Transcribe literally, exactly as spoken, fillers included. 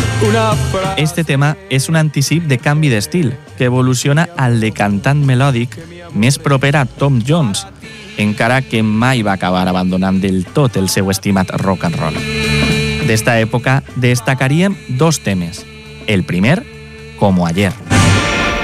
Este tema és un anticip de canvi d'estil, que evoluciona al de cantant melòdic més proper a Tom Jones, encara que mai va acabar abandonant del tot el seu estimat rock and roll. D'esta època destacaríem dos temes. El primer, Como ayer.